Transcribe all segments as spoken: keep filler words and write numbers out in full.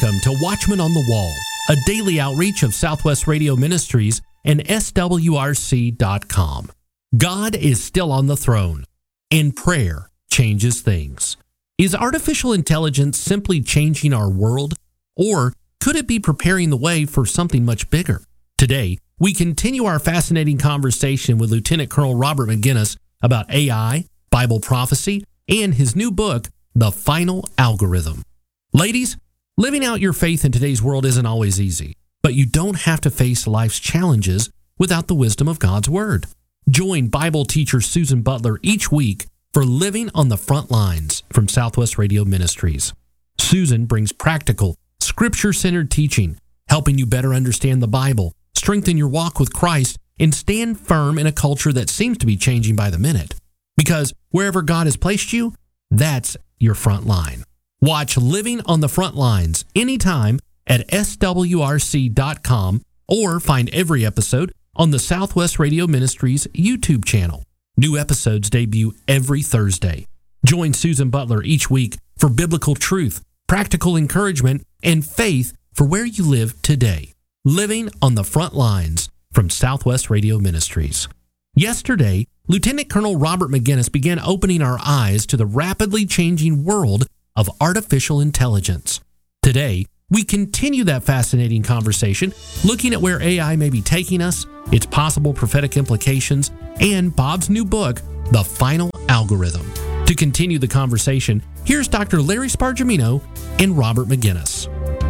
Welcome to Watchman on the Wall, a daily outreach of Southwest Radio Ministries and S W R C dot com. God is still on the throne, and prayer changes things. Is artificial intelligence simply changing our world, or could it be preparing the way for something much bigger? Today, we continue our fascinating conversation with Lieutenant Colonel Robert McGinnis about A I, Bible prophecy, and his new book, The Final Algorithm. Ladies, living out your faith in today's world isn't always easy, but you don't have to face life's challenges without the wisdom of God's Word. Join Bible teacher Susan Butler each week for Living on the Front Lines from Southwest Radio Ministries. Susan brings practical, scripture-centered teaching, helping you better understand the Bible, strengthen your walk with Christ, and stand firm in a culture that seems to be changing by the minute. Because wherever God has placed you, that's your front line. Watch Living on the Front Lines anytime at S W R C dot com or find every episode on the Southwest Radio Ministries YouTube channel. New episodes debut every Thursday. Join Susan Butler each week for biblical truth, practical encouragement, and faith for where you live today. Living on the Front Lines from Southwest Radio Ministries. Yesterday, Lieutenant Colonel Robert McGinnis began opening our eyes to the rapidly changing world of artificial intelligence. Today, we continue that fascinating conversation, looking at where A I may be taking us, its possible prophetic implications, and Bob's new book, The Final Algorithm. To continue the conversation, here's Doctor Larry Spargimino and Robert McGinnis.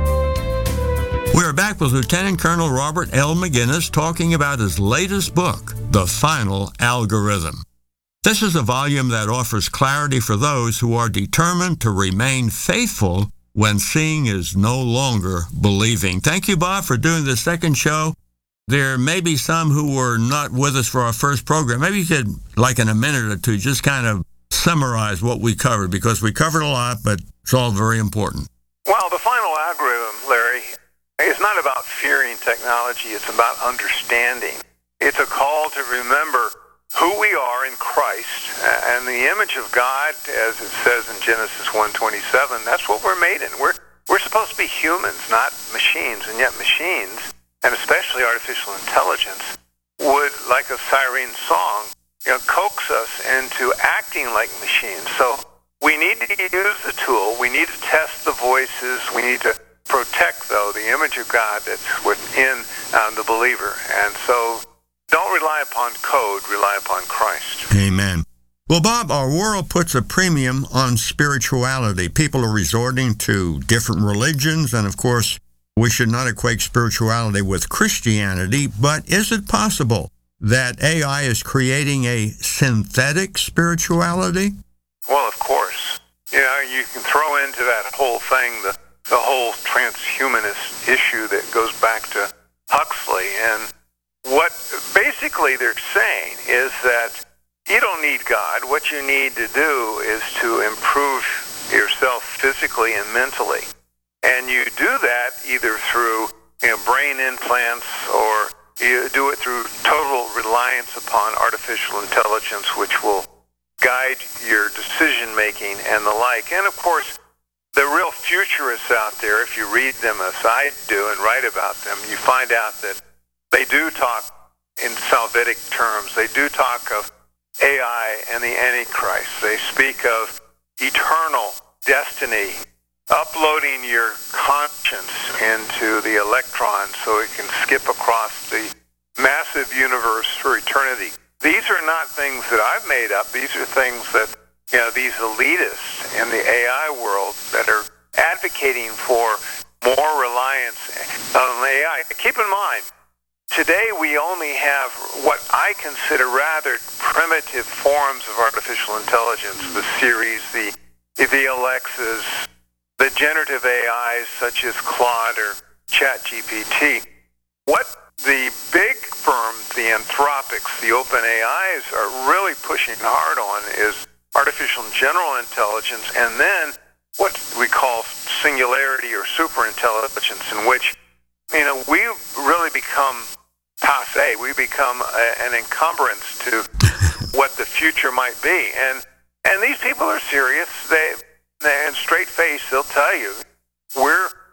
We are back with Lieutenant Colonel Robert L. McGinnis talking about his latest book, The Final Algorithm. This is a volume that offers clarity for those who are determined to remain faithful when seeing is no longer believing. Thank you, Bob, for doing the second show. There may be some who were not with us for our first program. Maybe you could, like in a minute or two, just kind of summarize what we covered, because we covered a lot, but it's all very important. Well, the final algorithm, Larry, is not about fearing technology. It's about understanding. It's a call to remember who we are in Christ, and the image of God, as it says in Genesis one twenty-seven, that's what we're made in. We're we're supposed to be humans, not machines, and yet machines, and especially artificial intelligence, would, like a siren song, you know, coax us into acting like machines. So we need to use the tool. We need to test the voices. We need to protect, though, the image of God that's within um, the believer. And so don't rely upon code, rely upon Christ. Amen. Well, Bob, our world puts a premium on spirituality. People are resorting to different religions, and of course, we should not equate spirituality with Christianity, but is it possible that A I is creating a synthetic spirituality? Well, of course. You know, you can throw into that whole thing the, the whole transhumanist issue that goes back to Huxley, and what basically they're saying is that you don't need God. What you need to do is to improve yourself physically and mentally. And you do that either through, you know, brain implants, or you do it through total reliance upon artificial intelligence, which will guide your decision-making and the like. And, of course, the real futurists out there, if you read them as I do and write about them, you find out that they do talk in Salvific terms. They do talk of A I and the Antichrist. They speak of eternal destiny, uploading your conscience into the electron so it can skip across the massive universe for eternity. These are not things that I've made up. These are things that, you know, these elitists in the A I world that are advocating for more reliance on A I. Keep in mind, today we only have what I consider rather primitive forms of artificial intelligence, the Siris, the, the Alexas, the generative A Is such as Claude or ChatGPT. What the big firms, the Anthropics, the OpenAIs are really pushing hard on is artificial general intelligence, and then what we call singularity or superintelligence, in which, you know, we really become passe. We become a, an encumbrance to what the future might be. And and these people are serious. They, they in straight face, they'll tell you, we're aggressive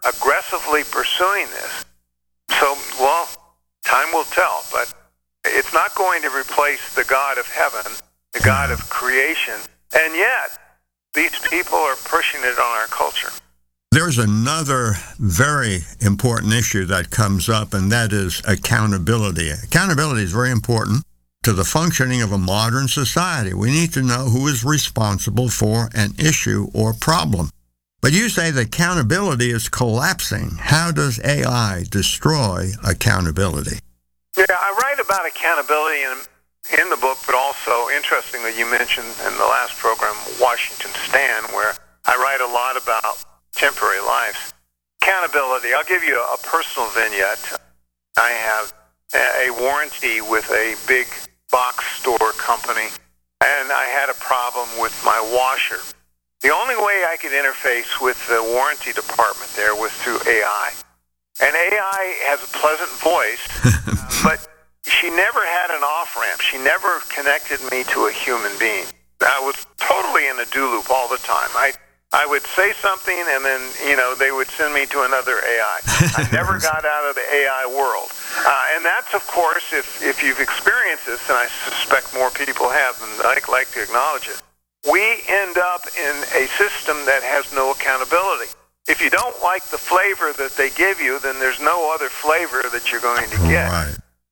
aggressively pursuing this. So, well, time will tell, but it's not going to replace the God of heaven, the God of creation, and yet these people are pushing it on our culture. There's another very important issue that comes up, and that is accountability. Accountability is very important to the functioning of a modern society. We need to know who is responsible for an issue or problem. But you say that accountability is collapsing. How does A I destroy accountability? Yeah, I write about accountability in, in the book, but also, interestingly, you mentioned in the last program, Washington Stand, where I write a lot about temporary lives. Accountability, I'll give you a, a personal vignette. I have a, a warranty with a big box store company, and I had a problem with my washer. The only way I could interface with the warranty department there was through A I. And A I has a pleasant voice, but she never had an off-ramp. She never connected me to a human being. I was totally in a do loop all the time. I I would say something, and then, you know, they would send me to another A I. I never got out of the A I world. Uh, and that's, of course, if, if you've experienced this, and I suspect more people have, and I'd like to acknowledge it, we end up in a system that has no accountability. If you don't like the flavor that they give you, then there's no other flavor that you're going to get. Right.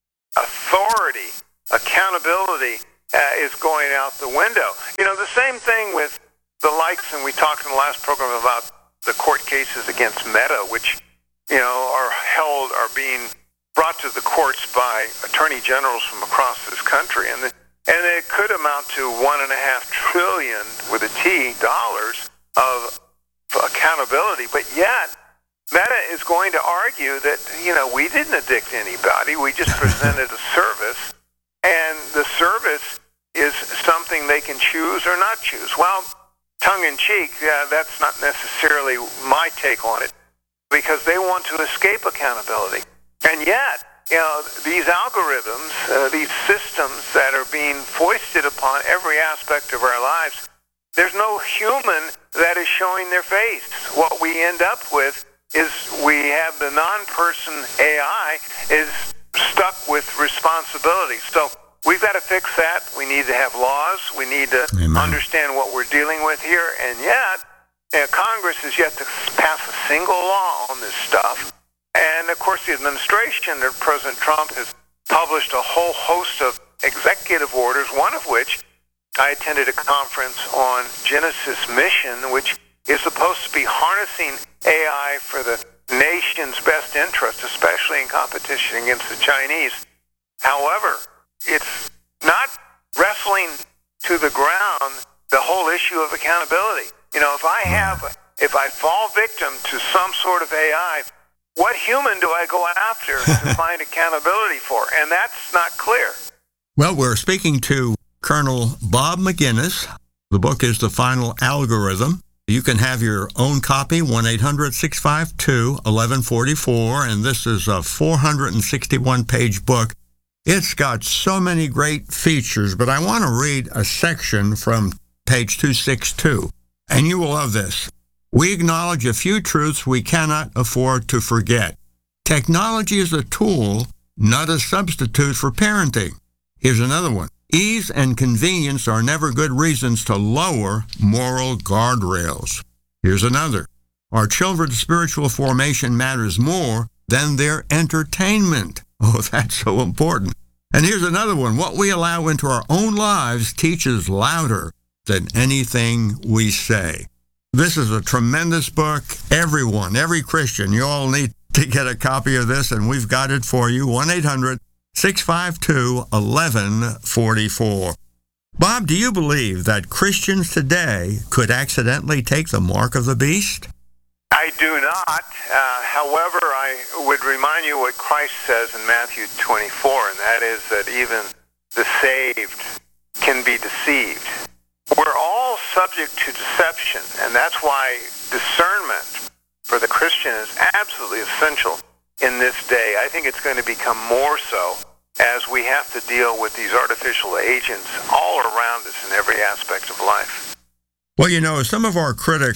Authority, accountability uh, is going out the window. You know, the same thing with the likes, and we talked in the last program about the court cases against Meta, which, you know, are held, are being brought to the courts by attorney generals from across this country. And the, and it could amount to one and a half trillion with a T dollars of accountability. But yet, Meta is going to argue that, you know, we didn't addict anybody. We just presented a service, and the service is something they can choose or not choose. Well, tongue-in-cheek, yeah, that's not necessarily my take on it, because they want to escape accountability. And yet, you know, these algorithms, uh, these systems that are being foisted upon every aspect of our lives, there's no human that is showing their face. What we end up with is we have the non-person A I is stuck with responsibility. So we've got to fix that. We need to have laws. We need to Amen. Understand what we're dealing with here. And yet, you know, Congress has yet to pass a single law on this stuff. And, of course, the administration under President Trump has published a whole host of executive orders, one of which I attended a conference on Genesis Mission, which is supposed to be harnessing A I for the nation's best interest, especially in competition against the Chinese. However, it's not wrestling to the ground the whole issue of accountability. You know, if I have, if I fall victim to some sort of A I, what human do I go after to find accountability for? And that's not clear. Well, we're speaking to Colonel Bob Maginnis. The book is The Final Algorithm. You can have your own copy, one eight hundred six five two one one four four, and this is a four hundred sixty-one page book. It's got so many great features, but I want to read a section from page two sixty-two, and you will love this. We acknowledge a few truths we cannot afford to forget. Technology is a tool, not a substitute for parenting. Here's another one. Ease and convenience are never good reasons to lower moral guardrails. Here's another. Our children's spiritual formation matters more than their entertainment. Oh, that's so important. And here's another one. What we allow into our own lives teaches louder than anything we say. This is a tremendous book. Everyone, every Christian, you all need to get a copy of this, and we've got it for you. one eight hundred six five two one one four four. Bob, do you believe that Christians today could accidentally take the mark of the beast? I do not. Uh, however, I would remind you what Christ says in Matthew twenty-four, and that is that even the saved can be deceived. We're all subject to deception, and that's why discernment for the Christian is absolutely essential in this day. I think it's going to become more so as we have to deal with these artificial agents all around us in every aspect of life. Well, you know, some of our critics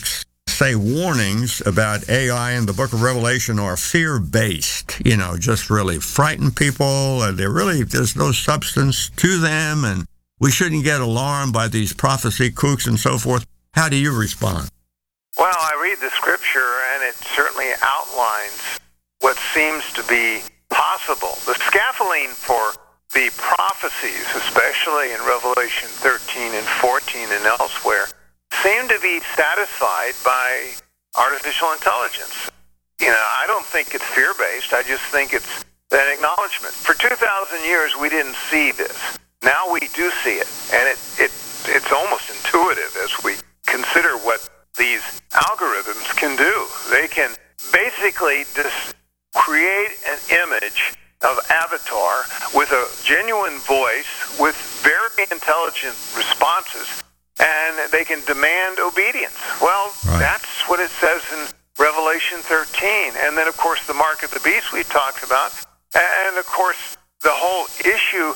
say, warnings about A I in the book of Revelation are fear-based, you know, just really frighten people. And they're really, there's no substance to them, and we shouldn't get alarmed by these prophecy kooks and so forth. How do you respond? Well, I read the scripture, and it certainly outlines what seems to be possible. The scaffolding for the prophecies, especially in Revelation thirteen and fourteen and elsewhere, seem to be satisfied by artificial intelligence. You know, I don't think it's fear-based. I just think it's an acknowledgement. For two thousand years, we didn't see this. Now we do see it, and it, it it's almost intuitive as we consider what these algorithms can do. They can basically just create an image of avatar with a genuine voice, with very intelligent responses, and they can demand obedience. Well, right. That's what it says in Revelation thirteen. And then, of course, the mark of the beast we talked about. And, of course, the whole issue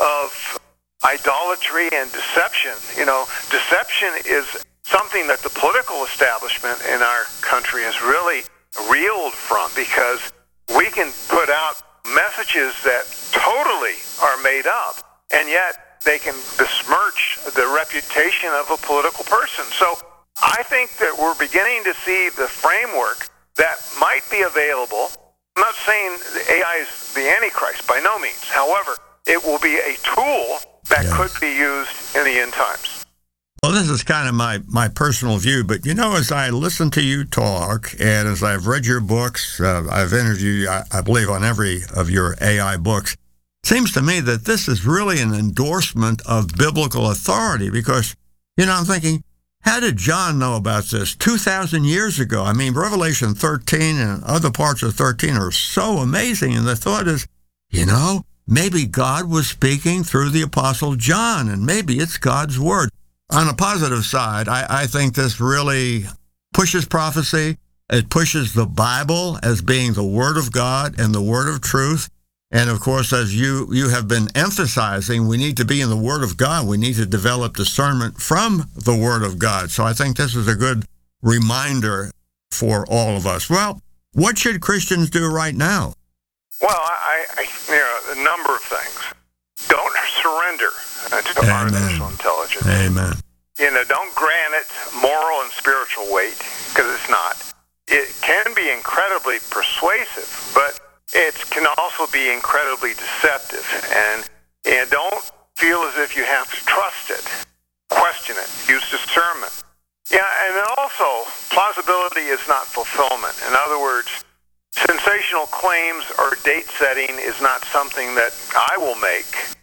of idolatry and deception. You know, deception is something that the political establishment in our country has really reeled from, because we can put out messages that totally are made up, and yet they can besmirch the reputation of a political person. So I think that we're beginning to see the framework that might be available. I'm not saying A I is the Antichrist, by no means. However, it will be a tool that yeah. could be used in the end times. Well, this is kind of my, my personal view, but, you know, as I listen to you talk, and as I've read your books, uh, I've interviewed you, I, I believe, on every of your A I books, it seems to me that this is really an endorsement of biblical authority, because, you know, I'm thinking, how did John know about this two thousand years ago? I mean, Revelation thirteen and other parts of thirteen are so amazing, and the thought is, you know, maybe God was speaking through the Apostle John, and maybe it's God's word. On the positive side, I, I think this really pushes prophecy. It pushes the Bible as being the Word of God and the Word of truth. And, of course, as you, you have been emphasizing, we need to be in the Word of God. We need to develop discernment from the Word of God. So I think this is a good reminder for all of us. Well, what should Christians do right now? Well, I, I you know, a number of things. Don't surrender to Amen. Artificial intelligence. Amen. You know, don't grant it moral and spiritual weight, because it's not. It can be incredibly persuasive, but it can also be incredibly deceptive. And, and don't feel as if you have to trust it. Question it. Use discernment. Yeah, and then also, plausibility is not fulfillment. In other words, sensational claims or date setting is not something that I will make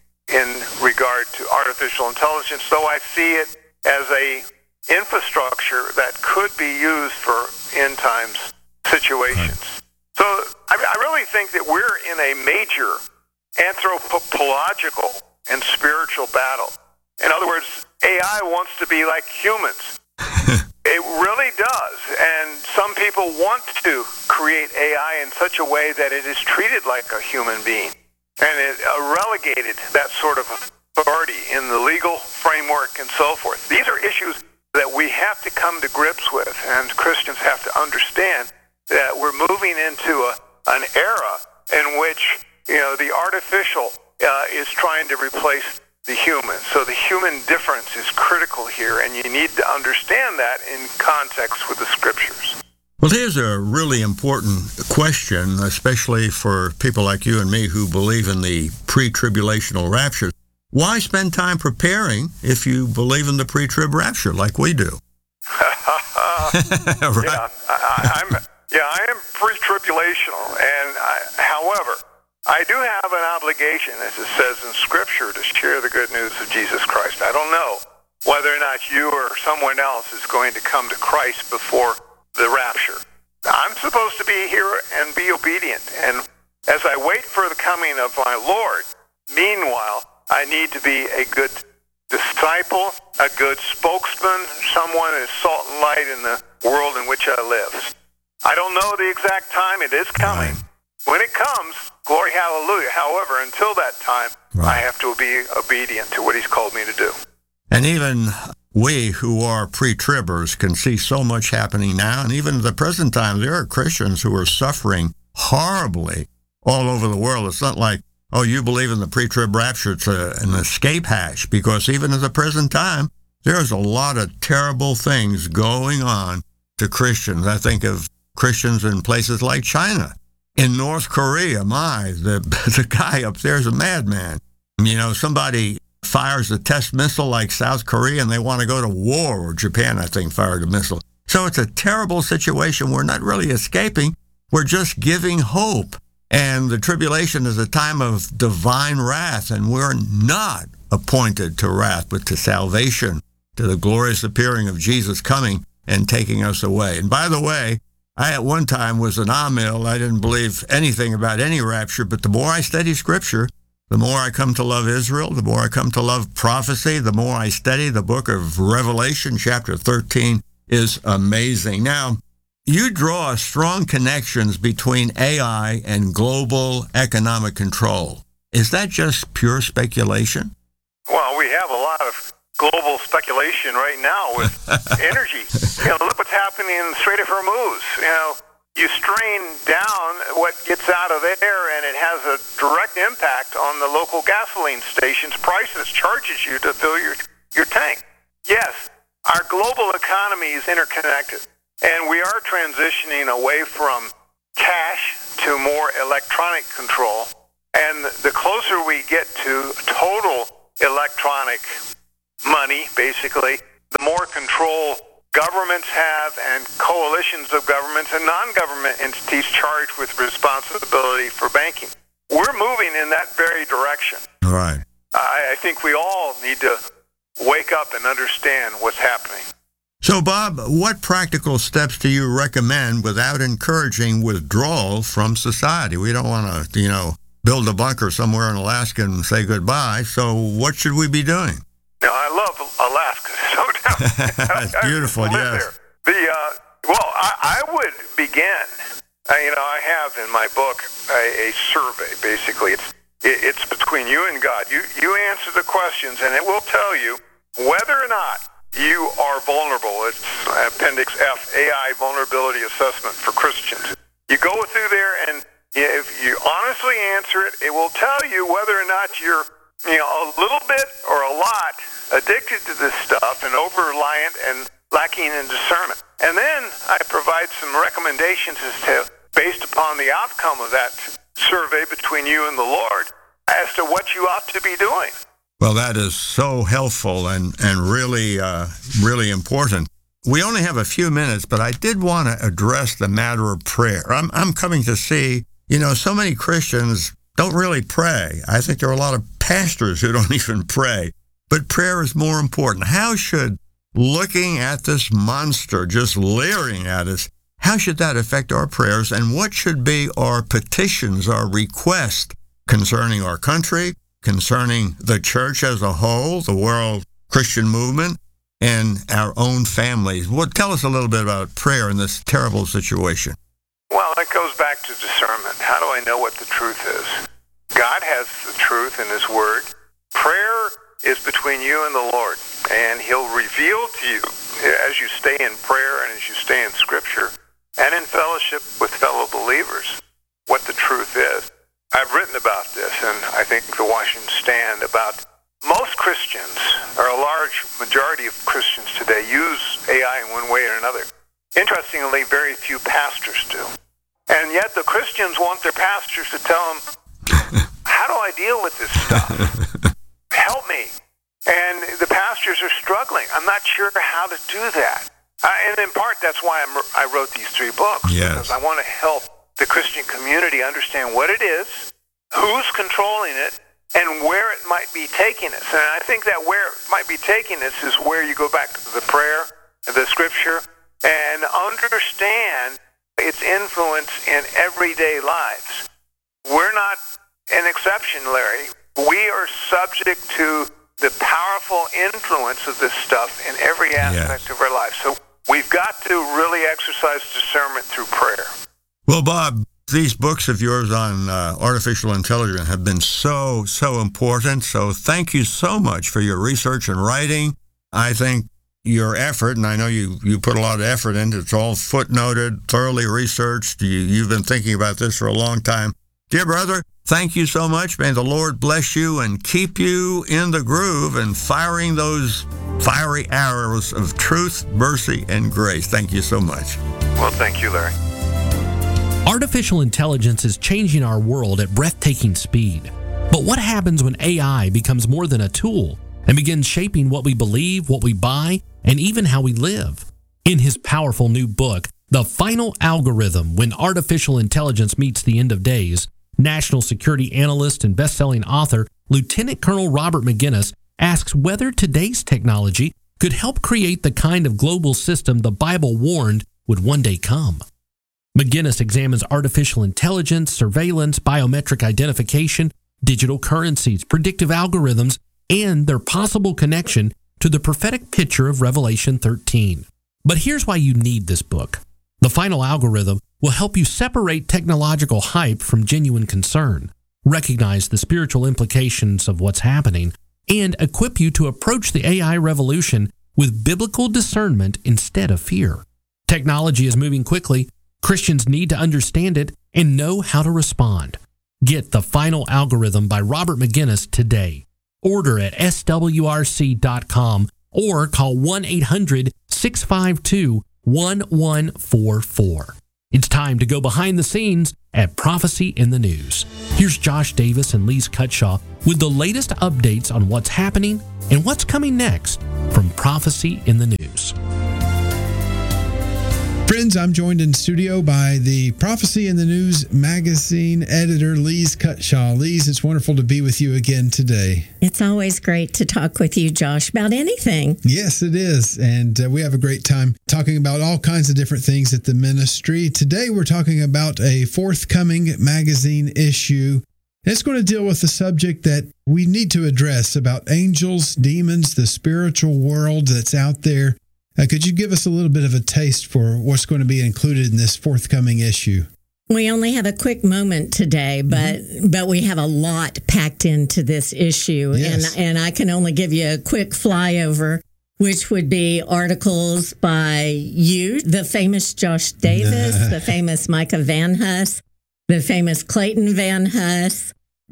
in regard to artificial intelligence, though I see it as a infrastructure that could be used for end times situations. So I, I really think that we're in a major anthropological and spiritual battle. In other words, A I wants to be like humans. It really does. And some people want to create A I in such a way that it is treated like a human being. And it uh, relegated that sort of authority in the legal framework and so forth. These are issues that we have to come to grips with, and Christians have to understand that we're moving into a, an era in which, you know, the artificial uh, is trying to replace the human. So the human difference is critical here, and you need to understand that in context with the scriptures. Well, here's a really important question, especially for people like you and me who believe in the pre-tribulational rapture. Why spend time preparing if you believe in the pre-trib rapture like we do? Right. Yeah, I, I'm, yeah, I am pre-tribulational, and I, however, I do have an obligation, as it says in Scripture, to share the good news of Jesus Christ. I don't know whether or not you or someone else is going to come to Christ before the rapture. I'm supposed to be here and be obedient. And as I wait for the coming of my Lord, meanwhile, I need to be a good disciple, a good spokesman, someone who is salt and light in the world in which I live. I don't know the exact time. It is coming. Right. When it comes, glory, hallelujah. However, until that time, right. I have to be obedient to what he's called me to do. And even we who are pre-tribbers can see so much happening now, and even at the present time, there are Christians who are suffering horribly all over the world. It's not like, oh, you believe in the pre-trib rapture, it's a, an escape hatch, because even at the present time, there's a lot of terrible things going on to Christians. I think of Christians in places like China. In North Korea, my, the, the guy up there is a madman. You know, somebody fires a test missile like South Korea and they want to go to war, or Japan, I think, fired a missile. So it's a terrible situation. We're not really escaping. We're just giving hope. And the tribulation is a time of divine wrath, and we're not appointed to wrath, but to salvation, to the glorious appearing of Jesus coming and taking us away. And by the way, I at one time was an Amil. I didn't believe anything about any rapture, but the more I study Scripture, the more I come to love Israel, the more I come to love prophecy, the more I study the book of Revelation, chapter thirteen is amazing. Now, you draw strong connections between A I and global economic control. Is that just pure speculation? Well, we have a lot of global speculation right now with energy. You know, look what's happening in the Strait of Hormuz. You know, you strain down what gets out of there, and it has a direct impact on the local gasoline stations' prices, charges you to fill your, your tank. Yes, our global economy is interconnected, and we are transitioning away from cash to more electronic control. And the closer we get to total electronic money, basically, the more control governments have, and coalitions of governments and non-government entities charged with responsibility for banking. We're moving in that very direction. All right. I, I think we all need to wake up and understand what's happening. So, Bob, what practical steps do you recommend without encouraging withdrawal from society? We don't want to, you know, build a bunker somewhere in Alaska and say goodbye. So what should we be doing? Now, I love Alaska, so down. It's beautiful, I live yes. there. The, uh, well, I, I would begin, uh, you know, I have in my book a, a survey, basically. It's it, it's between you and God. You, you answer the questions, and it will tell you whether or not you are vulnerable. It's Appendix F, A I Vulnerability Assessment for Christians. You go through there, and if you honestly answer it, it will tell you whether or not you're, you know, a little bit or a lot addicted to this stuff and over-reliant and lacking in discernment. And then I provide some recommendations as to, based upon the outcome of that survey between you and the Lord, as to what you ought to be doing. Well, that is so helpful and, and really, uh, really important. We only have a few minutes, but I did want to address the matter of prayer. I'm, I'm coming to see, you know, so many Christians don't really pray. I think there are a lot of pastors who don't even pray. But prayer is more important. How should looking at this monster just leering at us, how should that affect our prayers? And what should be our petitions, our requests concerning our country, concerning the church as a whole, the world Christian movement, and our own families? Well, tell us a little bit about prayer in this terrible situation. Well, it goes back to discernment. How do I know what the truth is? God has the truth in His Word. Prayer is between you and the Lord, and He'll reveal to you as you stay in prayer and as you stay in Scripture and in fellowship with fellow believers what the truth is. I've written about this, and I think the Washington Stand, about most Christians, or a large majority of Christians today, use A I in one way or another. Interestingly, very few pastors do. And yet the Christians want their pastors to tell them, how do I deal with this stuff? Help me. And the pastors are struggling. I'm not sure how to do that. Uh, and in part, that's why I'm, I wrote these three books. Yes. Because I want to help the Christian community understand what it is, who's controlling it, and where it might be taking us. And I think that where it might be taking us is where you go back to the prayer, the Scripture, and understand its influence in everyday lives. We're not an exception, Larry. We are subject to the powerful influence of this stuff in every aspect yes. of our life. So we've got to really exercise discernment through prayer. Well, Bob, these books of yours on uh, artificial intelligence have been so, so important. So thank you so much for your research and writing. I think your effort, and I know you, you put a lot of effort into it. It's all footnoted, thoroughly researched. You, you've been thinking about this for a long time. Dear brother, thank you so much. May the Lord bless you and keep you in the groove and firing those fiery arrows of truth, mercy, and grace. Thank you so much. Well, thank you, Larry. Artificial intelligence is changing our world at breathtaking speed. But what happens when A I becomes more than a tool and begins shaping what we believe, what we buy, and even how we live? In his powerful new book, The Final Algorithm: When Artificial Intelligence Meets the End of Days, national security analyst and best-selling author Lieutenant Colonel Robert McGinnis asks whether today's technology could help create the kind of global system the Bible warned would one day come. McGinnis examines artificial intelligence, surveillance, biometric identification, digital currencies, predictive algorithms, and their possible connection to the prophetic picture of Revelation thirteen. But here's why you need this book. The Final Algorithm will help you separate technological hype from genuine concern, recognize the spiritual implications of what's happening, and equip you to approach the A I revolution with biblical discernment instead of fear. Technology is moving quickly. Christians need to understand it and know how to respond. Get The Final Algorithm by Robert McGinnis today. Order at S W R C dot com or call one eight hundred, six five two, one one four four. It's time to go behind the scenes at Prophecy in the News. Here's Josh Davis and Lise Cutshaw with the latest updates on what's happening and what's coming next from Prophecy in the News. Friends, I'm joined in studio by the Prophecy in the News magazine editor, Lise Cutshaw. Lise, it's wonderful to be with you again today. It's always great to talk with you, Josh, about anything. Yes, it is. And uh, we have a great time talking about all kinds of different things at the ministry. Today, we're talking about a forthcoming magazine issue. It's going to deal with the subject that we need to address about angels, demons, the spiritual world that's out there. Uh, could you give us a little bit of a taste for what's going to be included in this forthcoming issue? We only have a quick moment today, but mm-hmm. but we have a lot packed into this issue. Yes. And, and I can only give you a quick flyover, which would be articles by you, the famous Josh Davis, the famous Micah Van Huss, the famous Clayton Van Huss.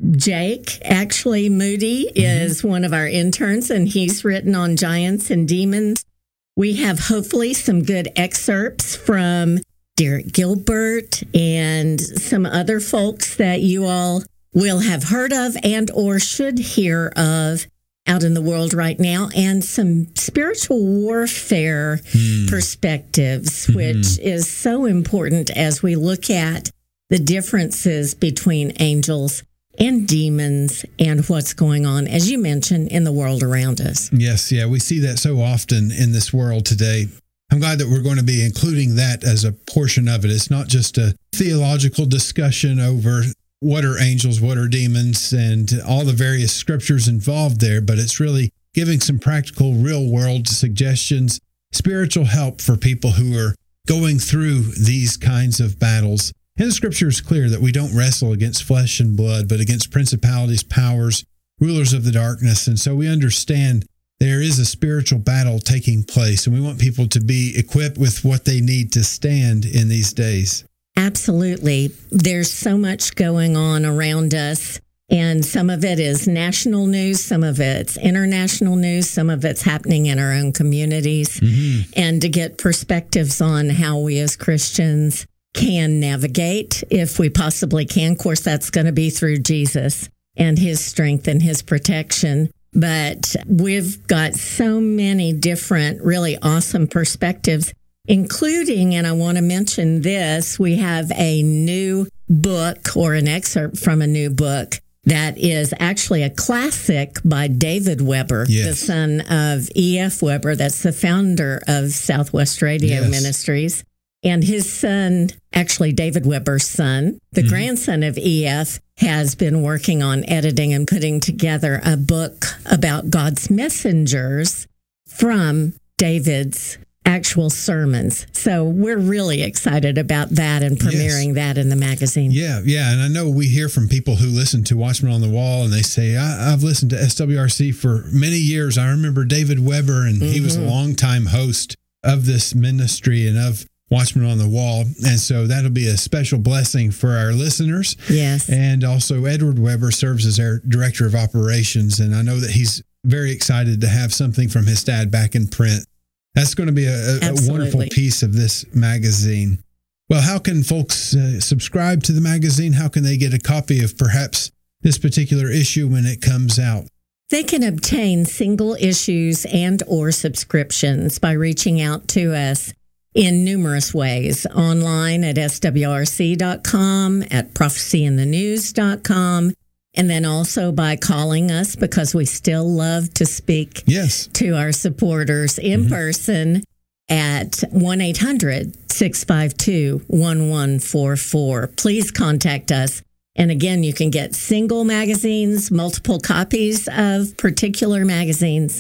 Jake, actually, Moody mm-hmm. is one of our interns, and he's written on giants and demons. We have hopefully some good excerpts from Derek Gilbert and some other folks that you all will have heard of and or should hear of out in the world right now, and some spiritual warfare mm. perspectives, mm-hmm. which is so important as we look at the differences between angels and demons and what's going on, as you mentioned, in the world around us. Yes, yeah, we see that so often in this world today. I'm glad that we're going to be including that as a portion of it. It's not just a theological discussion over what are angels, what are demons, and all the various scriptures involved there, but it's really giving some practical, real-world suggestions, spiritual help for people who are going through these kinds of battles. And the scripture is clear that we don't wrestle against flesh and blood, but against principalities, powers, rulers of the darkness. And so we understand there is a spiritual battle taking place, and we want people to be equipped with what they need to stand in these days. Absolutely. There's so much going on around us, and some of it is national news, some of it's international news, some of it's happening in our own communities. Mm-hmm. And to get perspectives on how we as Christians can navigate, if we possibly can. Of course, that's going to be through Jesus and his strength and his protection. But we've got so many different, really awesome perspectives, including, and I want to mention this, we have a new book or an excerpt from a new book that is actually a classic by David Weber, yes. the son of E F Weber. That's the founder of Southwest Radio yes. Ministries. And his son, actually David Weber's son, the mm-hmm. grandson of E F, has been working on editing and putting together a book about God's messengers from David's actual sermons. So we're really excited about that and premiering yes. that in the magazine. Yeah, yeah. And I know we hear from people who listen to Watchman on the Wall, and they say, I, I've listened to S W R C for many years. I remember David Weber, and mm-hmm. he was a longtime host of this ministry and of Watchman on the Wall. And so that'll be a special blessing for our listeners. Yes. And also Edward Weber serves as our director of operations. And I know that he's very excited to have something from his dad back in print. That's going to be a, a wonderful piece of this magazine. Well, how can folks uh, subscribe to the magazine? How can they get a copy of perhaps this particular issue when it comes out? They can obtain single issues and or subscriptions by reaching out to us in numerous ways. Online at S W R C dot com, at prophecy in the news dot com, and then also by calling us, because we still love to speak yes. to our supporters in mm-hmm. person at one eight hundred, six five two, one one four four. Please contact us. And again, you can get single magazines, multiple copies of particular magazines,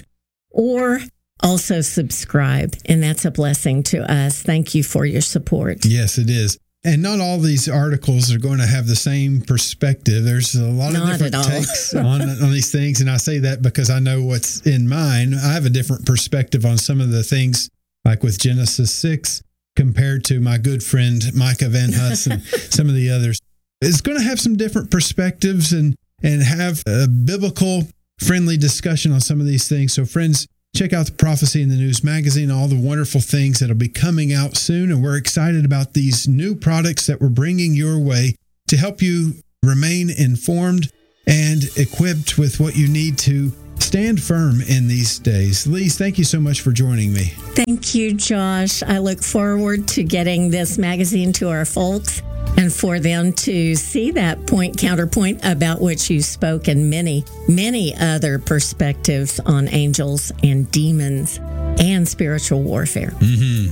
or also subscribe. And that's a blessing to us. Thank you for your support. Yes, it is. And not all these articles are going to have the same perspective. There's a lot not of different takes on, on these things. And I say that because I know what's in mine. I have a different perspective on some of the things, like with Genesis six, compared to my good friend Micah Van Huss and some of the others. It's going to have some different perspectives and, and have a biblical friendly discussion on some of these things. So friends, check out the Prophecy in the News magazine, all the wonderful things that'll be coming out soon. And we're excited about these new products that we're bringing your way to help you remain informed and equipped with what you need to stand firm in these days. Lise, thank you so much for joining me. Thank you, Josh. I look forward to getting this magazine to our folks and for them to see that point counterpoint about which you spoke, and many, many other perspectives on angels and demons and spiritual warfare. Mm-hmm.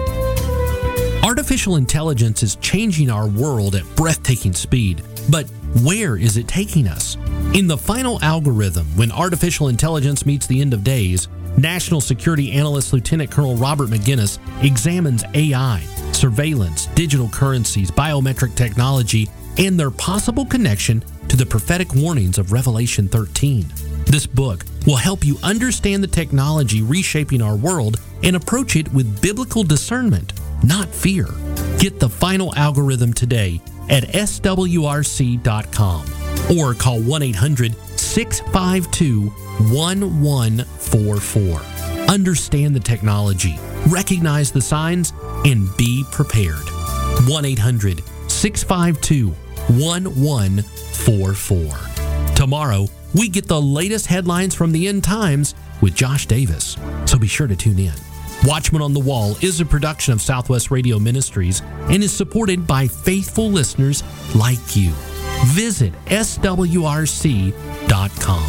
Artificial intelligence is changing our world at breathtaking speed, but where is it taking us? In the final algorithm, when artificial intelligence meets the end of days, National Security Analyst Lieutenant Colonel Robert McGinnis examines A I, surveillance, digital currencies, biometric technology, and their possible connection to the prophetic warnings of Revelation thirteen. This book will help you understand the technology reshaping our world and approach it with biblical discernment, not fear. Get the final algorithm today at S W R C dot com or call one eight hundred, six five two, one one four four. Understand the technology, recognize the signs, and be prepared. one eight hundred, six five two, one one four four. Tomorrow, we get the latest headlines from the end times with Josh Davis, so be sure to tune in. Watchman on the Wall is a production of Southwest Radio Ministries and is supported by faithful listeners like you. Visit S W R C dot com.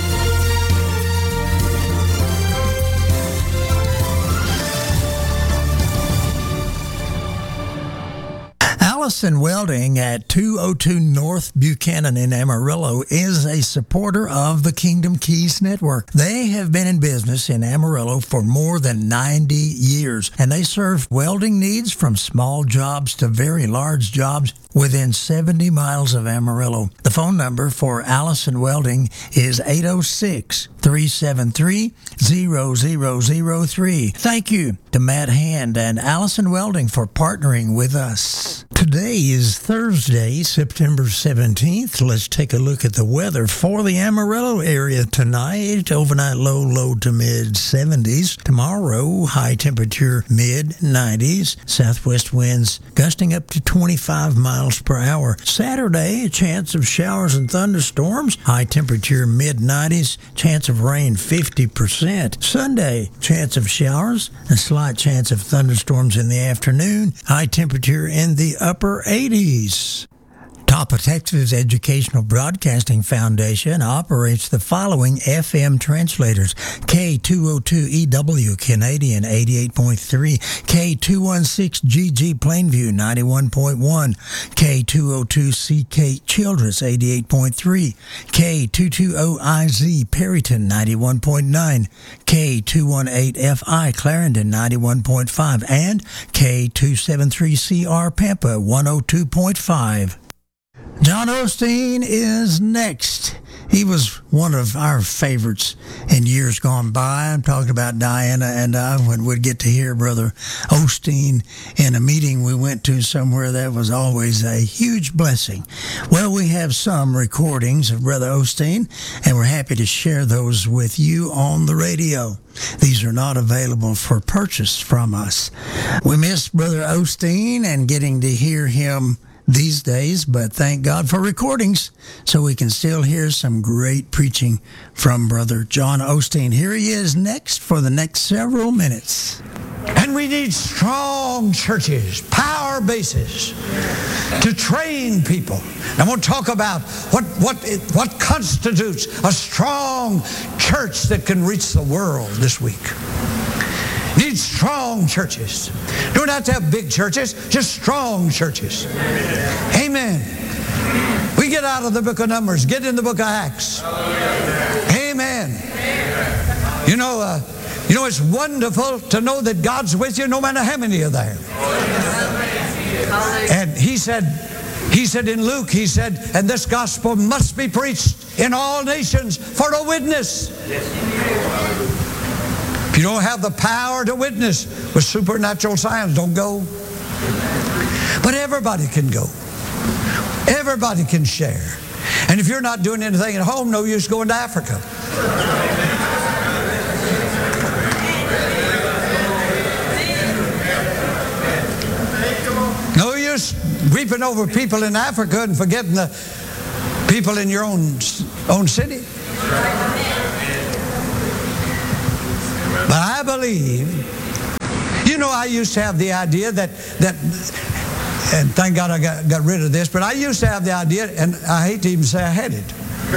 Allison Welding at two oh two North Buchanan in Amarillo is a supporter of the Kingdom Keys Network. They have been in business in Amarillo for more than ninety years, and they serve welding needs from small jobs to very large jobs within seventy miles of Amarillo. The phone number for Allison Welding is eight oh six, three seven three, zero zero zero three. Thank you to Matt Hand and Allison Welding for partnering with us. Today is Thursday, September seventeenth. Let's take a look at the weather for the Amarillo area tonight. Overnight low, low to mid seventies. Tomorrow, high temperature mid nineties. Southwest winds gusting up to twenty-five miles per hour. Saturday, a chance of showers and thunderstorms. High temperature mid nineties. Chance of rain fifty percent. Sunday, chance of showers. A slight chance of thunderstorms in the afternoon. High temperature in the upper eighties. Napa, Texas Educational Broadcasting Foundation operates the following F M translators: K two oh two E W Canadian eighty-eight point three, K two sixteen G G Plainview ninety-one point one, K two oh two C K Childress eighty-eight point three, K two twenty I Z Perryton ninety-one point nine, K two eighteen F I Clarendon ninety-one point five, and K two seventy-three C R Pampa one oh two point five. John Osteen is next. He was one of our favorites in years gone by. I'm talking about Diana and I when we'd get to hear Brother Osteen in a meeting we went to somewhere. That was always a huge blessing. Well, we have some recordings of Brother Osteen, and we're happy to share those with you on the radio. These are not available for purchase from us. We miss Brother Osteen and getting to hear him these days, but thank God for recordings so we can still hear some great preaching from Brother John Osteen. Here he is next for the next several minutes. And we need strong churches, power bases to train people. And I want to talk about what, what, what constitutes a strong church that can reach the world this week. Need strong churches. Don't have to have big churches, just strong churches. Amen. We get out of the book of Numbers, get in the book of Acts. Amen. You know, uh, you know, it's wonderful to know that God's with you no matter how many are there. And he said, he said in Luke, he said, and this gospel must be preached in all nations for a witness. If you don't have the power to witness with supernatural signs, don't go. But everybody can go. Everybody can share. And if you're not doing anything at home, no use going to Africa. No use weeping over people in Africa and forgetting the people in your own, own city. But I believe, you know, I used to have the idea that, that and thank God I got, got rid of this, but I used to have the idea, and I hate to even say I had it,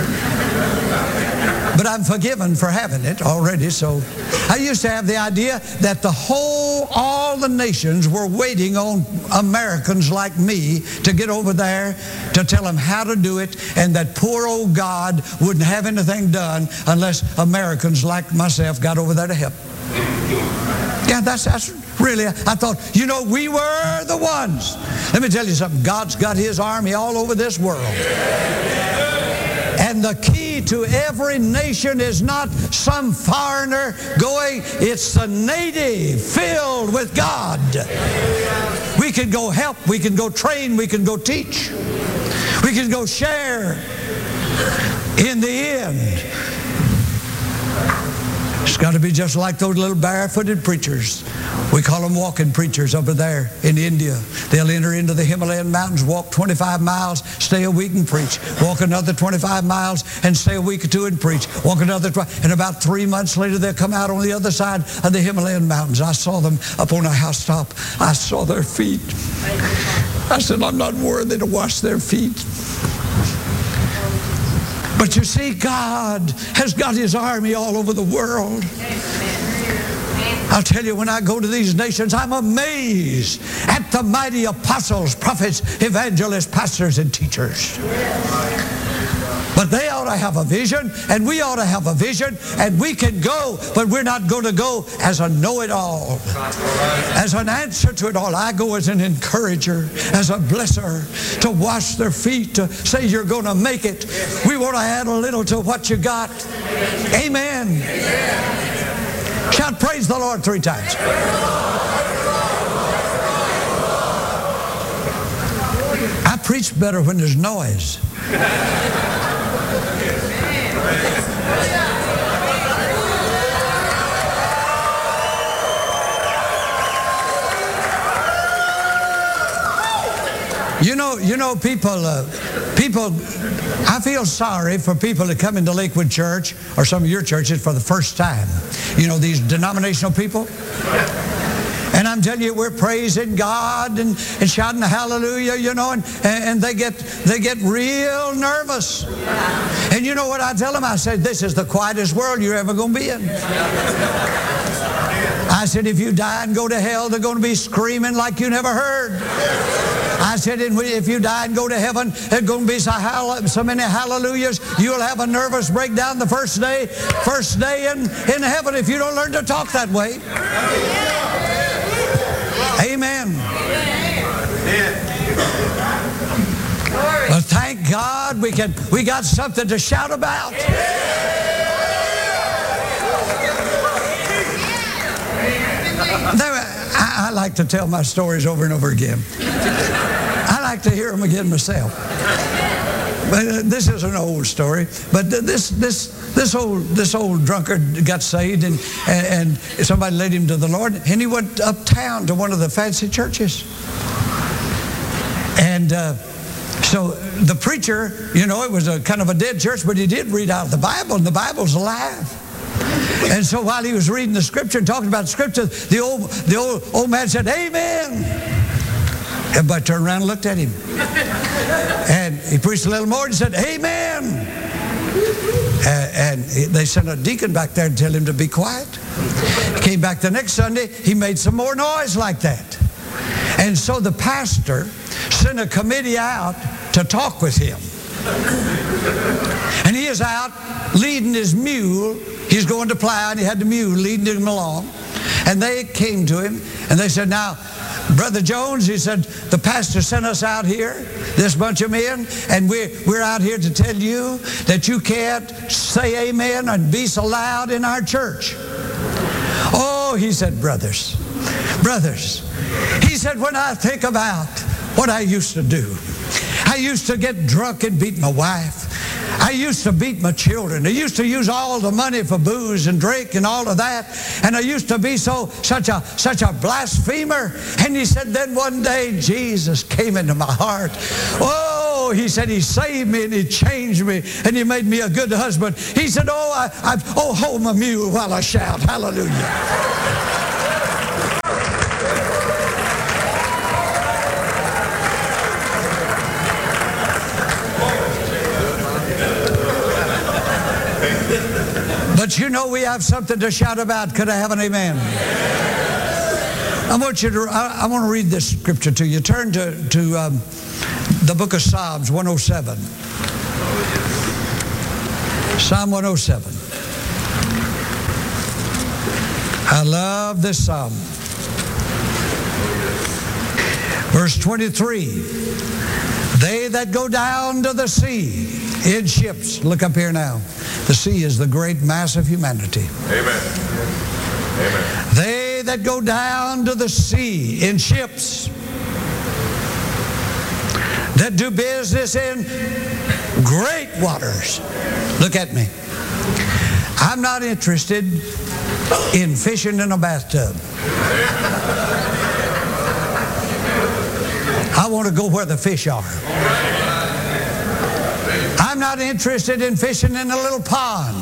but I'm forgiven for having it already. So I used to have the idea that the whole, all the nations were waiting on Americans like me to get over there to tell them how to do it, and that poor old God wouldn't have anything done unless Americans like myself got over there to help. Yeah, that's, that's really, I thought, you know, we were the ones. Let me tell you something. God's got his army all over this world. And the key to every nation is not some foreigner going, it's the native filled with God. We can go help, we can go train, we can go teach, we can go share. In the end, it's got to be just like those little barefooted preachers. We call them walking preachers over there in India. They'll enter into the Himalayan mountains, walk twenty-five miles, stay a week and preach. Walk another twenty-five miles and stay a week or two and preach. Walk another, and about three months later they'll come out on the other side of the Himalayan mountains. I saw them up on a housetop. I saw their feet. I said, I'm not worthy to wash their feet. But you see, God has got his army all over the world. I'll tell you, when I go to these nations, I'm amazed at the mighty apostles, prophets, evangelists, pastors, and teachers. But they ought to have a vision, and we ought to have a vision, and we can go, but we're not going to go as a know-it-all, as an answer to it all. I go as an encourager, as a blesser, to wash their feet, to say you're going to make it. We want to add a little to what you got. Amen. Shout praise the Lord three times. I preach better when there's noise. You know, you know, people, uh, people, I feel sorry for people that come into Lakewood Church or some of your churches for the first time. You know, these denominational people. And I'm I'm telling you, we're praising God and, and shouting hallelujah, you know, and, and they get they get real nervous. And you know what I tell them? I said, this is the quietest world you're ever going to be in. I said, if you die and go to hell, they're going to be screaming like you never heard. I said, if you die and go to heaven, there's going to be so, hall- so many hallelujahs, you'll have a nervous breakdown the first day, first day in, in heaven if you don't learn to talk that way. Amen. But thank God we can we got something to shout about. There, I, I like to tell my stories over and over again. I like to hear them again myself. But uh, this is an old story. But th- this this this old this old drunkard got saved, and, and and somebody led him to the Lord, and he went uptown to one of the fancy churches. And uh, so the preacher, you know, it was a kind of a dead church, but he did read out the Bible, and the Bible's alive. And so while he was reading the scripture and talking about the scripture, the old the old old man said, "Amen." Everybody turned around and looked at him. And he preached a little more and said, "Amen." And, and they sent a deacon back there to tell him to be quiet. He came back the next Sunday, he made some more noise like that. And so the pastor sent a committee out to talk with him. And he is out leading his mule. He's going to plow, and he had the mule leading him along. And they came to him, and they said, "Now, Brother Jones," he said, "the pastor sent us out here, this bunch of men, and we're, we're out here to tell you that you can't say amen and be so loud in our church." Oh, he said, brothers, brothers. He said, when I think about what I used to do, I used to get drunk and beat my wife. I used to beat my children. I used to use all the money for booze and drink and all of that. And I used to be so such a such a blasphemer. And he said, then one day Jesus came into my heart. Oh, he said, he saved me and he changed me and he made me a good husband. He said, oh, I, I oh, hold my mule while I shout hallelujah. But you know we have something to shout about. Could I have an amen? I want you to. I, I want to read this scripture to you. Turn to to um, the book of Psalms one oh seven. Psalm one oh seven. I love this psalm. Verse twenty-three. They that go down to the sea in ships. Look up here now. The sea is the great mass of humanity. Amen. Amen. They that go down to the sea in ships, that do business in great waters. Look at me. I'm not interested in fishing in a bathtub. I want to go where the fish are. I'm not interested in fishing in a little pond.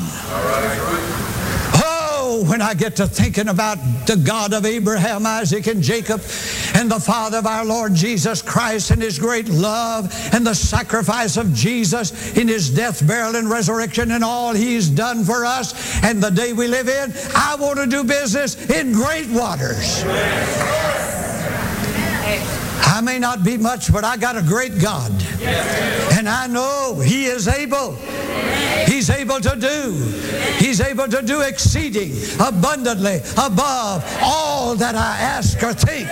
Oh, when I get to thinking about the God of Abraham, Isaac, and Jacob, and the Father of our Lord Jesus Christ, and His great love, and the sacrifice of Jesus in His death, burial, and resurrection, and all He's done for us, and the day we live in, I want to do business in great waters. I may not be much, but I got a great God. And I know He is able. He's able to do. He's able to do exceeding, abundantly, above all that I ask or think.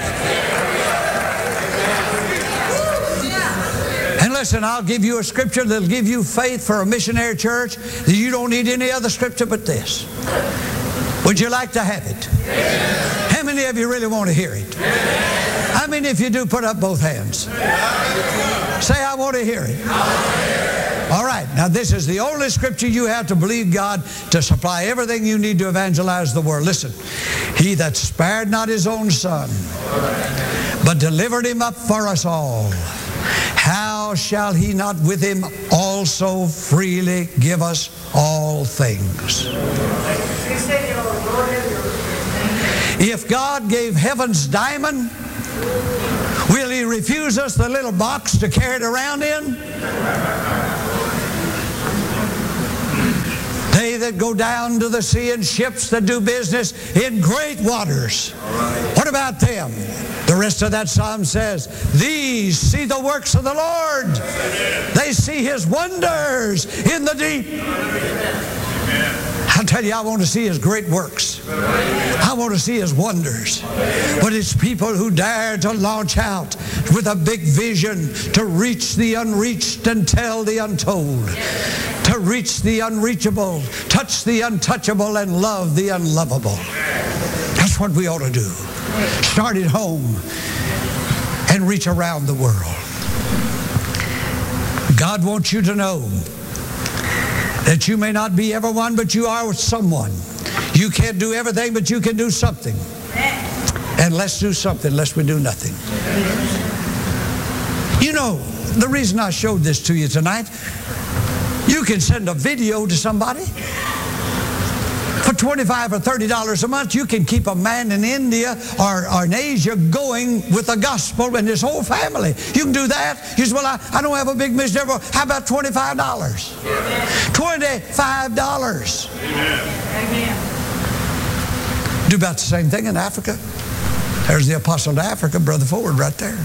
And listen, I'll give you a scripture that'll give you faith for a missionary church. You don't need any other scripture but this. Would you like to have it? How many of you really want to hear it? How many if you do, put up both hands? Say, I want to hear it. All right, now this is the only scripture you have to believe God to supply everything you need to evangelize the world. Listen, He that spared not His own Son, but delivered Him up for us all, how shall He not with Him also freely give us all things? If God gave heaven's diamond, will He refuse us the little box to carry it around in? They that go down to the sea in ships that do business in great waters. What about them? The rest of that psalm says, these see the works of the Lord. They see His wonders in the deep. I'll tell you, I want to see His great works. I want to see His wonders. But it's people who dare to launch out with a big vision to reach the unreached and tell the untold. To reach the unreachable, touch the untouchable, and love the unlovable. That's what we ought to do. Start at home and reach around the world. God wants you to know that you may not be everyone, but you are someone. You can't do everything, but you can do something. And let's do something, lest we do nothing. You know, the reason I showed this to you tonight, you can send a video to somebody. For twenty-five or thirty dollars a month, you can keep a man in India or, or in Asia going with the gospel and his whole family. You can do that. You say, well, I, I don't have a big mission. How about twenty-five dollars? twenty-five dollars. Amen. Do about the same thing in Africa. There's the apostle to Africa, Brother Ford, right there.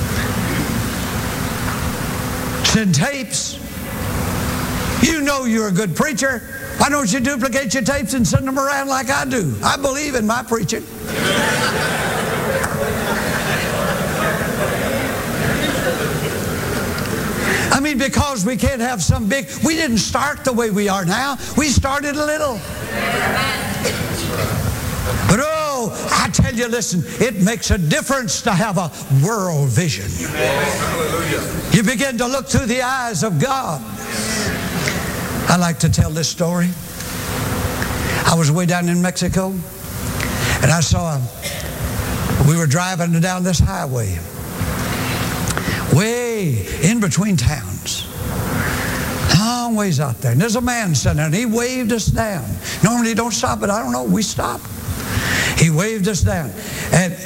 Send tapes. You know you're a good preacher. Why don't you duplicate your tapes and send them around like I do? I believe in my preaching. I mean, because we can't have some big... We didn't start the way we are now. We started a little. But oh, I tell you, listen, it makes a difference to have a world vision. You begin to look through the eyes of God. I like to tell this story. I was way down in Mexico, and I saw, we were driving down this highway, way in between towns, long ways out there. And there's a man sitting there, and he waved us down. Normally you don't stop, but I don't know, we stopped. He waved us down. And